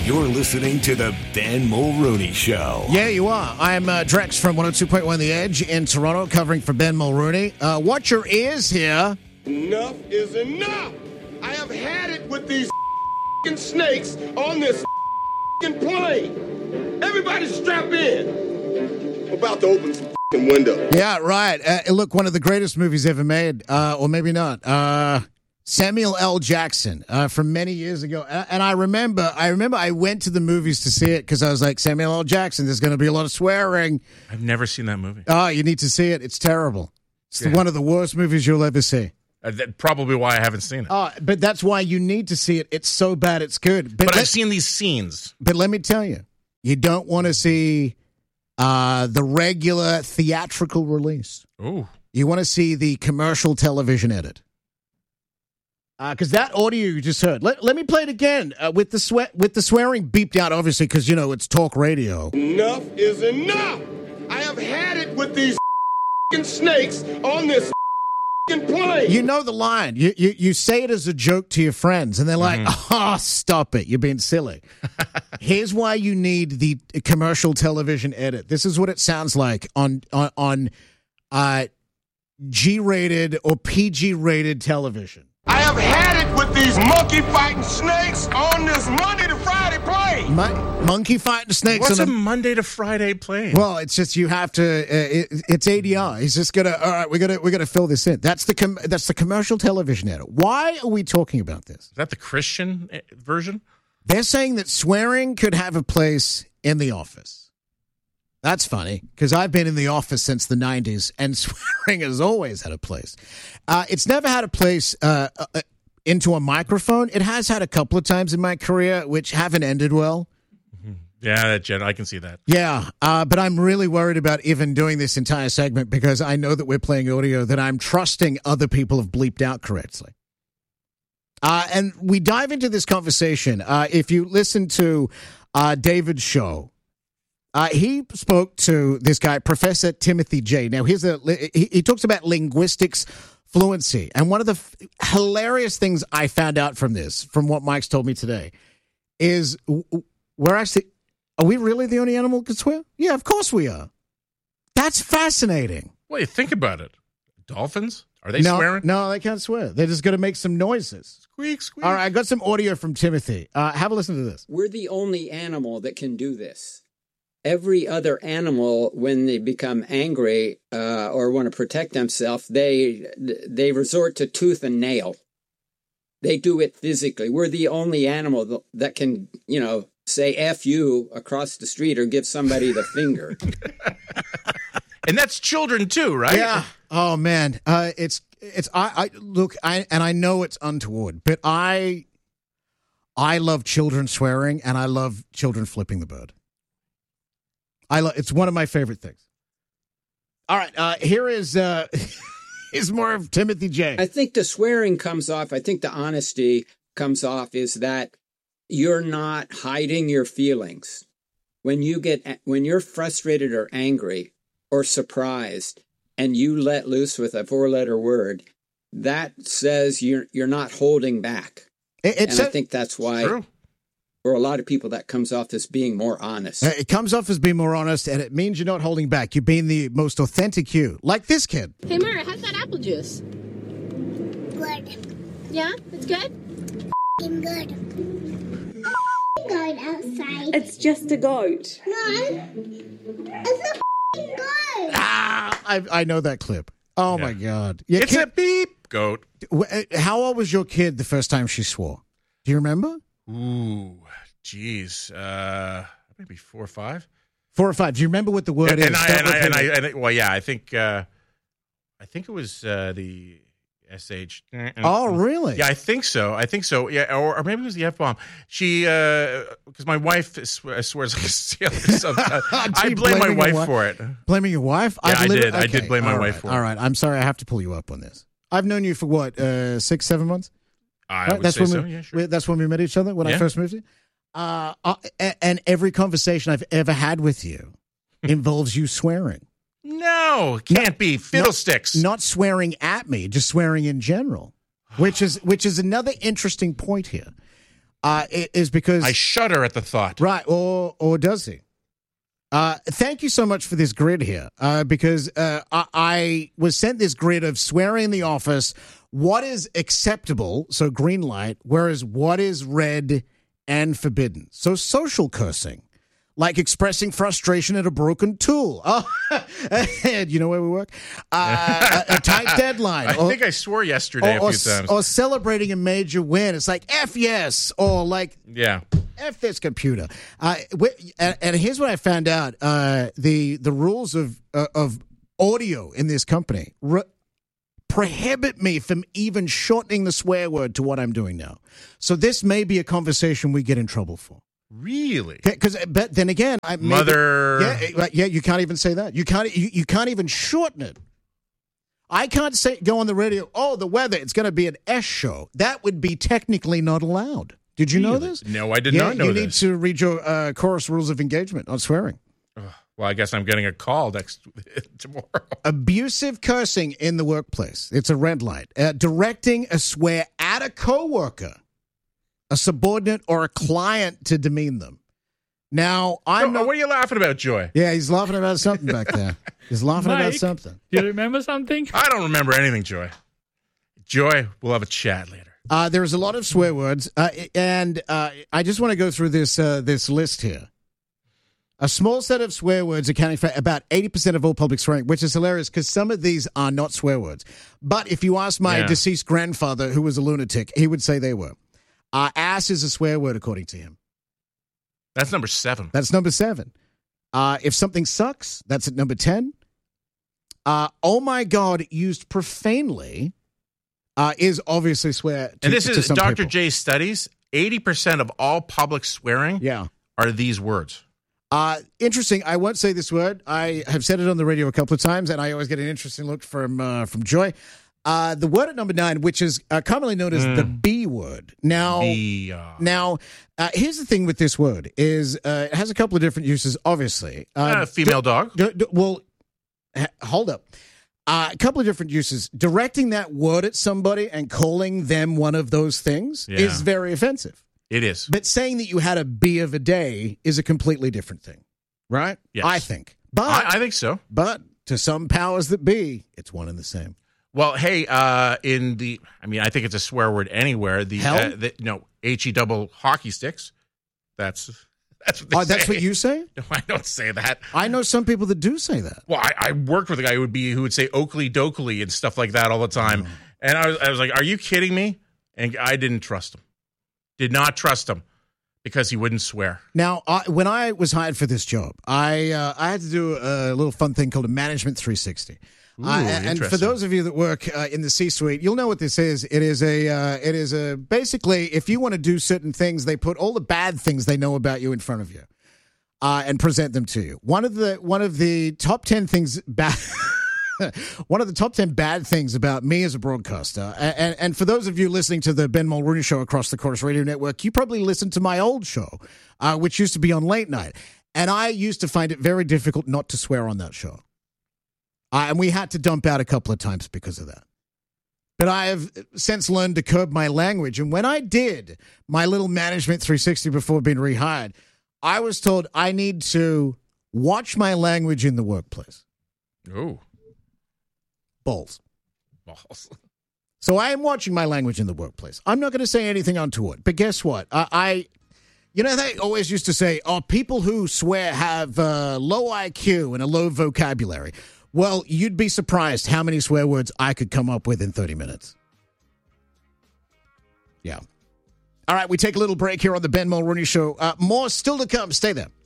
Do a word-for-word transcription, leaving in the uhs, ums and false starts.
You're listening to the Ben Mulrooney Show. Yeah, you are. I'm uh, Drex from one oh two point one The Edge in Toronto, covering for Ben Mulrooney. Uh, watch your ears here. Enough is enough. I have had it with these snakes on this plane. Everybody strap in. I'm about to open some window. Yeah, right. Uh, look, one of the greatest movies ever made, uh, or maybe not. Uh, Samuel L. Jackson uh, from many years ago, and I remember, I remember, I went to the movies to see it because I was like, Samuel L. Jackson. There's going to be a lot of swearing. I've never seen that movie. Oh, you need to see it. It's terrible. It's Yeah. one of the worst movies you'll ever see. Uh, that, probably why I haven't seen it. Oh, but that's why you need to see it. It's so bad, it's good. but let, I've seen these scenes. But let me tell you, you don't want to see uh, the regular theatrical release. Ooh. You want to see the commercial television edit. Because uh, that audio you just heard. Let, let me play it again uh, with the sweat with the swearing beeped out, obviously, because, you know, it's talk radio. Enough is enough. I have had it with these snakes on this plane. You know the line. You, you you say it as a joke to your friends, and they're like, Mm-hmm. oh, stop it. You're being silly. Here's why you need the commercial television edit. This is what it sounds like on, on, on uh, G-rated or P G-rated television. I have had it with these monkey fighting snakes on this Monday to Friday plane. Mon- monkey fighting snakes. What's on a the- Monday to Friday plane? Well, it's just you have to. Uh, it, it's A D R. He's just gonna. All right, we're gonna we're gonna fill this in. That's the com- that's the commercial television edit. Why are we talking about this? Is that the Christian eh, version? They're saying that swearing could have a place in the office. That's funny because I've been in the office since the nineties, and swearing has always had a place. Uh, it's never had a place uh, uh, into a microphone. It has had a couple of times in my career, which haven't ended well. Yeah, that Jen, I can see that. Yeah, uh, but I'm really worried about even doing this entire segment because I know that we're playing audio that I'm trusting other people have bleeped out correctly. Uh, and we dive into this conversation. Uh, if you listen to uh, David's show, uh, he spoke to this guy, Professor Timothy J. Now, here's a he, he talks about linguistics fluency. And one of the f- hilarious things I found out from this, from what Mike's told me today, is w- we're actually... Are we really the only animal that can swear? Yeah, of course we are. That's fascinating. Well, you think about it. Dolphins? Are they no, swearing? No, they can't swear. They're just going to make some noises. Squeak, squeak. All right, I got some audio from Timothy. Uh, have a listen to this. We're the only animal that can do this. Every other animal, when they become angry uh, or want to protect themselves, they they resort to tooth and nail. They do it physically. We're the only animal that can, you know, say F you across the street or give somebody the finger. And that's children too, right? Yeah. Oh man, uh, it's it's I, I look I and I know it's untoward, but I I love children swearing and I love children flipping the bird. I lo- it's one of my favorite things. All right, uh, here is uh, is more of Timothy J. I think the swearing comes off. I think the honesty comes off is that you're not hiding your feelings. When you get when you're frustrated or angry or surprised and you let loose with a four-letter word, that says you're you're not holding back. It, it's and I a, think that's why True. for a lot of people that comes off as being more honest. it comes off as being more honest, and it means you're not holding back. You're being the most authentic you, like this kid. Hey, Mara, how's that apple juice? Good. Yeah, it's good? F***ing good. Goat outside. It's just a goat. No. It's a f***ing goat. Ah, I I know that clip. Oh Yeah. my god! Yeah, It's kid, a beep goat. w- uh, how old was your kid the first time she swore? Do you remember? Ooh, geez. Uh, maybe four or five. Four or five. Do you remember what the word And, is? and, I, Start and, I, with and, I, it. and I, well, yeah, I think, uh, I think it was uh, the S H. Oh, really? Yeah, I think so. I think so. Yeah, or, or maybe it was the F bomb. She, because my wife swear, swears like a sailor. So, uh, I Gee, blame my blaming your wife for it. Blaming your wife? Yeah, I've I lit- did. I okay, did blame my all wife right, for it. All right. I'm sorry. I have to pull you up on this. I've known you for what, uh, six, seven months? I Right? would That's say when so. we, Yeah, sure. we- That's when we met each other when I Yeah. first moved here. Uh, uh, a- and every conversation I've ever had with you involves you swearing. No, can't be fiddlesticks. Not swearing at me, just swearing in general, which is which is another interesting point here. uh, is because I shudder at the thought. right, or or does he? Uh, thank you so much for this grid here, uh, because uh, I, I was sent this grid of swearing in the office. What is acceptable, so green light, whereas what is red and forbidden. So social cursing, like expressing frustration at a broken tool. Oh, and you know where we work? Uh, a, a tight deadline. I or, think I swore yesterday or, a few or, times. or celebrating a major win. It's like, F yes, or like, yeah. F this computer. Uh, wh- and, and here's what I found out: uh, the the rules of uh, of audio in this company re- prohibit me from even shortening the swear word to what I'm doing now. So this may be a conversation we get in trouble for. Really? Because, but then again, I maybe, Mother. yeah, yeah, you can't even say that. You can't. You, you can't even shorten it. I can't say go on the radio. Oh, the weather. It's going to be an S show. That would be technically not allowed. Did you know Really? this? No, I did yeah, not know you this. need to read your uh, chorus rules of engagement on swearing. Well, I guess I'm getting a call next tomorrow. Abusive cursing in the workplace. It's a red light. Uh, directing a swear at a coworker, a subordinate, or a client to demean them. Now, I'm Oh, not. what are you laughing about, Joy? Yeah, he's laughing about something back there. He's laughing about Mike. something. You remember something? I don't remember anything, Joy. Joy, we'll have a chat later. Uh, there's a lot of swear words, uh, and uh, I just want to go through this uh, this list here. A small set of swear words accounting for about eighty percent of all public swearing, which is hilarious because some of these are not swear words. But if you ask my Yeah. deceased grandfather, who was a lunatic, he would say they were. Uh, ass is a swear word, according to him. That's number seven. That's number seven. Uh, if something sucks, that's at number ten. Uh, oh, my God, used profanely uh, is obviously swear to, And this to is some Doctor people. J's studies. eighty percent of all public swearing Yeah. are these words. Uh, interesting. I won't say this word. I have said it on the radio a couple of times, and I always get an interesting look from uh, from Joy. Uh, the word at number nine, which is uh, commonly known as the B word. Now, The, uh, now, uh, here's the thing with this word: is uh, it has a couple of different uses. Obviously, uh, female dog. D- d- well, h- hold up. Uh, a couple of different uses. Directing that word at somebody and calling them one of those things Yeah. is very offensive. It is. But saying that you had a bee of a day is a completely different thing, right? Yes. I think. But I, I think so. but to some powers that be, it's one and the same. Well, hey, uh, in the, I mean, I think it's a swear word anywhere. The, Hell? uh, the no, H E double hockey sticks. That's that's what they Oh, that's say. what you say? No, I don't say that. I know some people that do say that. Well, I, I worked with a guy who would be who would say Oakley Dokley and stuff like that all the time, Mm. and I was I was like, "Are you kidding me?" And I didn't trust him. Did not trust him because he wouldn't swear. Now, I, when I was hired for this job, I uh, I had to do a little fun thing called a Management three sixty. Ooh, Uh, and for interesting. those of you that work uh, in the C-suite, you'll know what this is. It is a, uh, it is a basically, if you want to do certain things, they put all the bad things they know about you in front of you, uh, and present them to you. One of the one of the top ten things bad. One of the top ten bad things about me as a broadcaster, and, and for those of you listening to the Ben Mulrooney Show across the Chorus Radio Network, you probably listened to my old show, uh, which used to be on late night, and I used to find it very difficult not to swear on that show. Uh, and we had to dump out a couple of times because of that. But I have since learned to curb my language. And when I did my little Management three sixty before being rehired, I was told I need to watch my language in the workplace. Oh, Balls. balls. So I am watching my language in the workplace. I'm not going to say anything untoward. But guess what? Uh, I, you know, they always used to say, oh, people who swear have uh, low I Q and a low vocabulary. Well, you'd be surprised how many swear words I could come up with in thirty minutes. Yeah. All right, we take a little break here on the Ben Mulrooney Show. Uh, more still to come. Stay there.